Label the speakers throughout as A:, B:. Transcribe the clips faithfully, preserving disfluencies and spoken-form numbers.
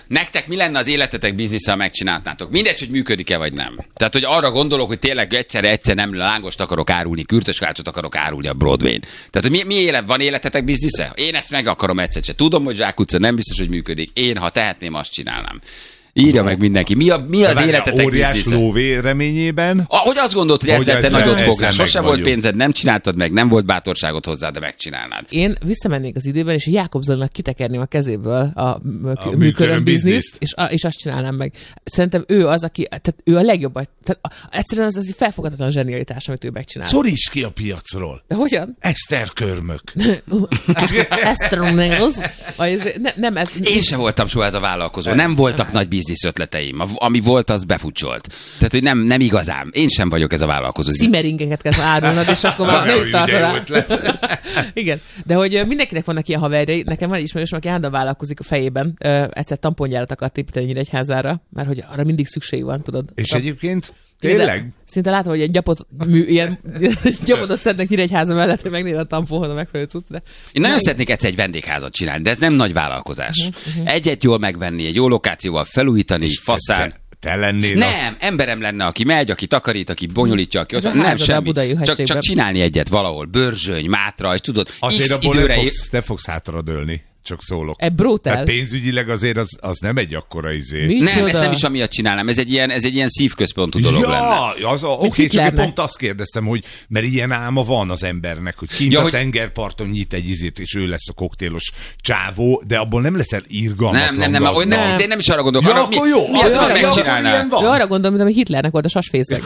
A: nektek mi lenne az életetek biznisze, ha megcsinálnátok? Mindegy, hogy működik-e vagy nem. Tehát, hogy arra gondolok, hogy tényleg egyszerre egyszer nem lángost akarok árulni, kürtöskácsot akarok árulni a Broadway-n. Tehát, hogy mi, mi élet, van életetek biznisze? Én ezt meg akarom egyszer se. Tudom, hogy Zsák utca nem biztos, hogy működik. Én, ha tehetném, azt csinálnám. Írja meg mindenki. Mi, a, mi az életetek
B: óriás
A: biznisze?
B: lóvé reményében?
A: Ahogy azt gondolt, hogy ezzel te nagyot fognál. Sose volt
B: vagyunk.
A: pénzed, nem csináltad meg, nem volt bátorságod hozzá, de megcsinálnád.
C: Én visszamennék az időben, és Jákob Zolinak kitekerném a kezéből a, a
B: műköröm
C: műköröm
B: bizniszt,
C: bizniszt, és, a, és azt csinálnám meg. Szerintem ő az, aki, tehát ő a legjobb, tehát egyszerűen az, az felfogadatlan zsenialitás, amit ő megcsinál.
B: Szoríts ki a piacról.
C: De hogyan?
B: Eszterkörmök.
C: Eszteromnéhoz. Nem, ez...
A: Én sem voltam soha ez a vállalkozó. Nem voltak nagy biznisz ötleteim. Ami volt, az befutcsolt. Tehát, hogy nem, nem igazán. Én sem vagyok ez a vállalkozó.
C: Cimeringeket kell árulnod, és akkor már nem tartod. Igen. De hogy mindenkinek vannak ilyen haverjai. Nekem van egy ismerősöm, aki állandóan vállalkozik a fejében. Ö, egyszer tampongyárat akart építeni Nyíregyházára, mert hogy arra mindig szükség van, tudod.
B: És
C: Tam...
B: egyébként tényleg?
C: Szinte látom, hogy egy gyapot, mű, ilyen gyapotot szednek Nyíregyháza mellett, hogy megnézed a tamponhoz a megfelelő cucc. De...
A: Én nagyon szeretnék egyszer egy vendégházat csinálni, de ez nem nagy vállalkozás. Uh-huh, uh-huh. Egyet jól megvenni, egy jó lokációval felújítani, és faszán.
B: Te, te lennél
A: nem, a... emberem lenne, aki megy, aki takarít, aki bonyolítja, aki... Az nem semmi. Csak, csak csinálni egyet valahol. Bőrzsöny, Mátra, és tudod,
B: azért
A: X
B: abból
A: időre...
B: nem fogsz, te fogsz hátradőlni. Csak szólok.
C: E brutal.
B: Hát pénzügyileg azért az, az nem egy akkora izé.
C: Mi
A: nem,
C: csoda?
A: ezt nem is amiatt csinálnám. Ez egy ilyen, ez egy ilyen szívközpontú dolog
B: ja,
A: lenne.
B: Az, oké, csak pont azt kérdeztem, hogy mert ilyen álma van az embernek, hogy kint ja, a hogy... tengerparton nyit egy izét, és ő lesz a koktélos csávó, de abból nem leszel irgalmatlan
A: Nem, nem, nem, nem, nem, de én nem is arra gondolok.
B: Ja,
A: arra,
B: akkor
A: mi,
B: jó.
A: Mi az, hogy megcsinálnál?
C: Ő arra gondolom, mint ami Hitlernek volt a sasfészek.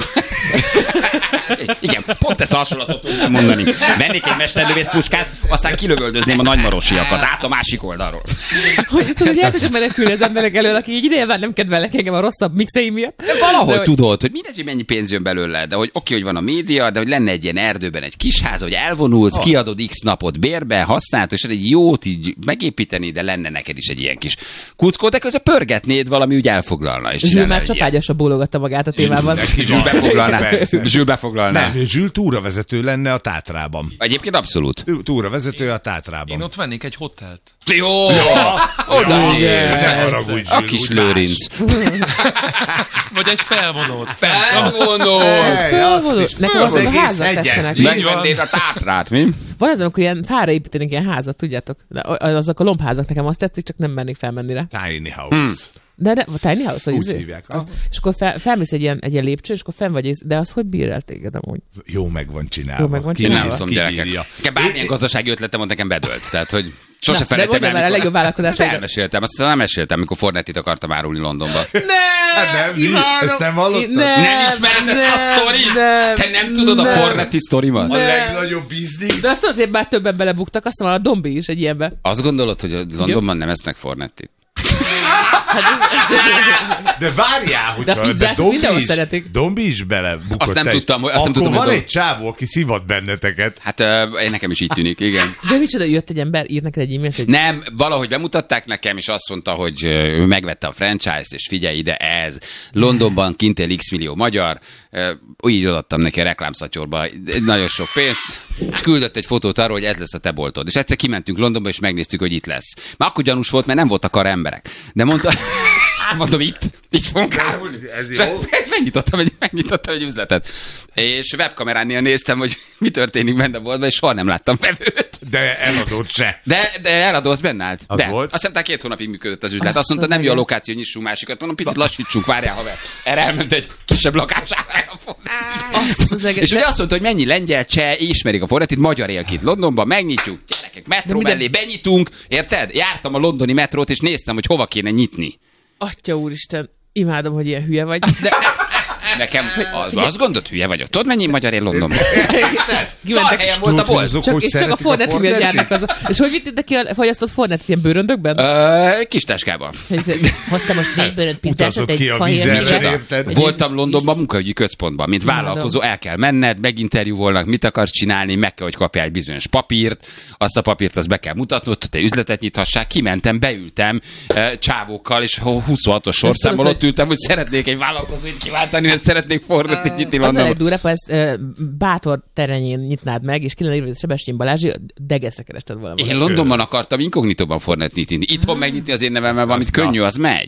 A: Igen, pont ezt a hasonlatot tudnám mondani. Vennék egy mesterlövész puskát, aztán kilövöldözném a nagymarosiakat át a másik oldalról.
C: Hogy tudod, hogy el tudjuk menekülni az emberek elől, aki így ideje már nem kedvelnek engem a rosszabb mixeim miatt.
A: De valahogy de, tudod, hogy mindegy, hogy mennyi pénz jön belőle, de hogy oké, hogy van a média, de hogy lenne egy ilyen erdőben egy kis ház, hogy elvonulsz, oh. kiadod x napot bérbe, használod, és egy jót így megépíteni, de lenne neked is egy ilyen kis kuckó, de közben pörgetnéd, valami úgy elfoglalna. És
C: Zsül már csapágyasra bólogatta magát a témában.
A: Zsül befoglalná. Zsül befoglalná.
B: Nem, Zsül túravezető lenne a Tátrában.
A: Egyébként abszolút.
B: Túravezető a Tátrában.
D: Én ott vennék egy hotelt.
A: Jó! Oda
B: yes.
A: A kis Lőrinc.
D: Vagy egy felvonót.
A: Felvonót!
C: Felvonót! Nekem azok a házak tetszenek.
A: Megvennéd a Tátrát, mi?
C: Van az, amikor ilyen fára építenek ilyen házat, tudjátok? Azok a lombházak nekem azt tetszik, csak nem mennék felmenni rá.
B: Tiny house. Hmm.
C: De, de tiny house,
B: úgy
C: izé?
B: hívják.
C: Az, és akkor fel, felmész egy ilyen, egy ilyen lépcső, és akkor fenn vagy, de az hogy bír el téged amúgy?
B: Jó meg van csinálva.
C: Jó meg van
A: Én nem
C: csinálva.
A: tudom, gyerekek. Nekem bármilyen gazdasági ötletem volt, nekem bedölt. Tehát, hogy sose felejtem el.
C: De a legjobb vállalkozás.
A: Ezt elmeséltem, azt nem meséltem, amikor Fornettit akartam árulni Londonba.
C: Ne!
B: Hát nem, ezt nem hallottad?
C: Nem,
A: nem ismered ezt a sztorit? Te nem tudod a Fornetti sztorimat?
B: A legnagyobb biznisz.
C: De azt tudod, hogy már többen belebuktak, azt mondom, a Dombi is egy ilyenbe.
A: Azt gondolod, hogy a Londonban nem esznek Fornettit?
B: De várjál, hogy
C: de a pizzások mindenhol szeretik.
B: Dombi is belebukott.
A: Azt nem
B: egy.
A: tudtam, azt
B: Akkor
A: nem tudtam,
B: van
A: hogy
B: egy csávó, aki szivat benneteket.
A: Hát uh, nekem is így tűnik, igen.
C: De micsoda, jött egy ember, írt neked egy e-mailt? Hogy...
A: Nem, valahogy bemutatták nekem, és azt mondta, hogy ő megvette a franchise-t, és figyelj ide, ez. Londonban kint él x millió magyar, uh, így odaadtam neki a reklámszatyorba nagyon sok pénzt, és küldött egy fotót arról, hogy ez lesz a te boltod. És egyszer kimentünk Londonba, és megnéztük, hogy itt lesz. Már akkor gyanús volt, mert nem voltak arra emberek. De mondta, mondom, itt, itt fogunk árulni. Ez jó. Ezt megnyitottam egy, megnyitottam egy üzletet. És webkameránnél néztem, hogy mi történik benne a boltban, és soha nem láttam vevőt.
B: De eladott se.
A: De, de eladó, az benne állt.
B: Az
A: de.
B: volt?
A: Azt hiszem, két hónapig működött az üzlet. Azt mondta, nem jó a lokáció, nyissunk másikat. Mondom, picit lassítsunk, várjál, haver. Erre elment egy kisebb lakására. És ugye azt mondta, hogy mennyi lengyel, cseh, ismerik a Fornettit, magyar él itt Londonban, megnyitjuk, gyerekek, metró mellé benyitunk, érted? Jártam a londoni metrót, és néztem, hogy hova kéne nyitni.
C: Atya úristen, imádom, hogy ilyen hülye vagy, de...
A: Nekem az, azt gondolt, hülye vagyok. Tudod, mennyi magyar él Londonban? Szarhelyen volt a bolt.
C: Csak, és csak a Fornetti miatt járnak az. És hogy vittétek ki a fagyasztott Fornetti ilyen bőröndökben?
A: Uh, kis táskában.
C: Hoztam most négy bőrönt pintásot, egy
B: fahér.
A: Voltam Londonban munkaügyi központban, mint vállalkozó, el kell menned, meginterjúvolnak, mit akarsz csinálni, meg kell, hogy kapjál egy bizonyos papírt, azt a papírt azt be kell mutatnod, hogy te üzletet nyithassák, kimentem, beültem csávókkal, és huszonhatos sorszámmal ott ültem, hogy szeretnék egy vállalkozóit kiváltani, hogy szeretnék Fornettit nyitni Londonban.
C: Az a legdurvább, ha ezt uh, Bátor terenyén nyitnád meg, és kellene írni Sebestyén Balázsi, degeszre kerested valami.
A: Én Londonban akartam inkognitóban Fornettit nyitni. Itthon megnyitni az én nevemmel valamit könnyű, az megy.